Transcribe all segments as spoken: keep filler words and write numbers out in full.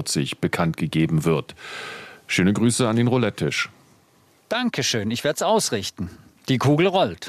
vierzig bekannt gegeben wird. Schöne Grüße an den Roulette-Tisch. Dankeschön, ich werde es ausrichten. Die Kugel rollt.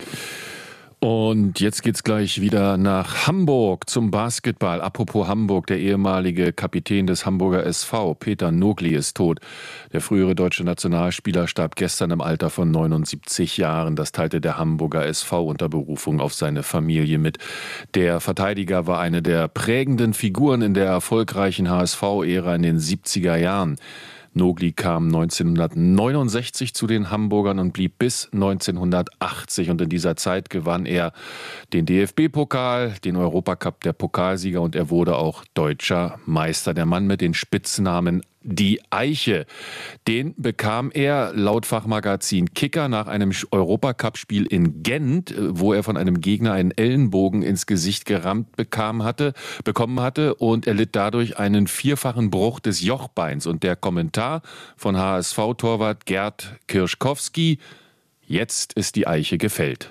Und jetzt geht's gleich wieder nach Hamburg zum Basketball. Apropos Hamburg, der ehemalige Kapitän des Hamburger S V, Peter Nogli, ist tot. Der frühere deutsche Nationalspieler starb gestern im Alter von neunundsiebzig Jahren. Das teilte der Hamburger S V unter Berufung auf seine Familie mit. Der Verteidiger war eine der prägenden Figuren in der erfolgreichen H S V-Ära in den siebziger Jahren. Nogli kam neunzehnhundertneunundsechzig zu den Hamburgern und blieb bis neunzehnhundertachtzig. Und in dieser Zeit gewann er den D F B-Pokal, den Europacup der Pokalsieger und er wurde auch deutscher Meister. Der Mann mit den Spitznamen Die Eiche, den bekam er laut Fachmagazin Kicker nach einem Europacup-Spiel in Gent, wo er von einem Gegner einen Ellenbogen ins Gesicht gerammt bekam hatte, bekommen hatte und er litt dadurch einen vierfachen Bruch des Jochbeins. Und der Kommentar von H S V-Torwart Gerd Kirschkowski: Jetzt ist die Eiche gefällt.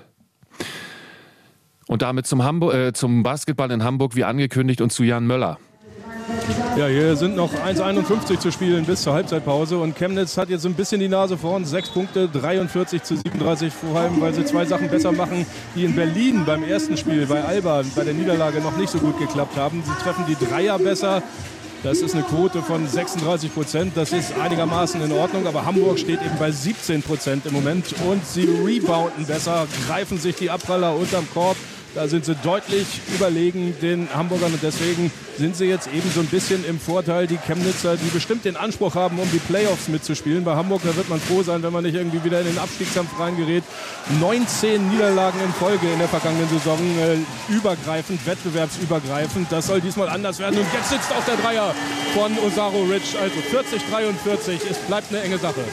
Und damit zum, Hamburg, äh, zum Basketball in Hamburg wie angekündigt und zu Jan Möller. Ja, hier sind noch eins einundfünfzig zu spielen bis zur Halbzeitpause und Chemnitz hat jetzt so ein bisschen die Nase vorn. Sechs Punkte, dreiundvierzig zu siebenunddreißig, vor allem, weil sie zwei Sachen besser machen, die in Berlin beim ersten Spiel bei Alba bei der Niederlage noch nicht so gut geklappt haben. Sie treffen die Dreier besser. Das ist eine Quote von sechsunddreißig Prozent. Das ist einigermaßen in Ordnung, aber Hamburg steht eben bei siebzehn Prozent im Moment und sie rebounden besser, greifen sich die Abpraller unterm Korb. Da sind sie deutlich überlegen den Hamburgern und deswegen sind sie jetzt eben so ein bisschen im Vorteil. Die Chemnitzer, die bestimmt den Anspruch haben, um die Playoffs mitzuspielen. Bei Hamburg, da wird man froh sein, wenn man nicht irgendwie wieder in den Abstiegskampf reingerät. neunzehn Niederlagen in Folge in der vergangenen Saison, äh, übergreifend, wettbewerbsübergreifend. Das soll diesmal anders werden und jetzt sitzt auch der Dreier von Osaro Rich. Also vierzig dreiundvierzig, es bleibt eine enge Sache.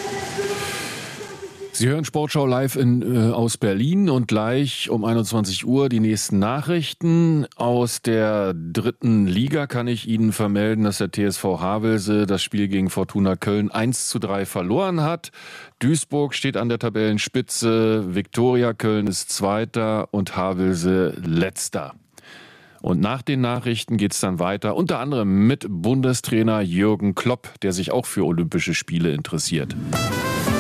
Sie hören Sportschau live in, äh, aus Berlin und gleich um einundzwanzig Uhr die nächsten Nachrichten. Aus der dritten Liga kann ich Ihnen vermelden, dass der T S V Havelse das Spiel gegen Fortuna Köln eins zu drei verloren hat. Duisburg steht an der Tabellenspitze, Viktoria Köln ist Zweiter und Havelse Letzter. Und nach den Nachrichten geht's dann weiter, unter anderem mit Bundestrainer Jürgen Klopp, der sich auch für Olympische Spiele interessiert.